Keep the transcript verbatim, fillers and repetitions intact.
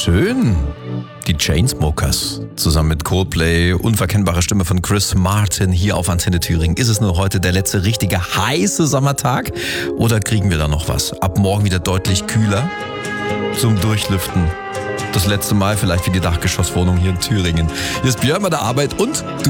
Schön. Die Chainsmokers zusammen mit Coldplay, unverkennbare Stimme von Chris Martin hier auf Antenne Thüringen. Ist es nur heute der letzte richtige heiße Sommertag oder kriegen wir da noch was? Ab morgen wieder deutlich kühler zum Durchlüften. Das letzte Mal vielleicht wie die Dachgeschosswohnung hier in Thüringen. Hier ist Björn bei der Arbeit und du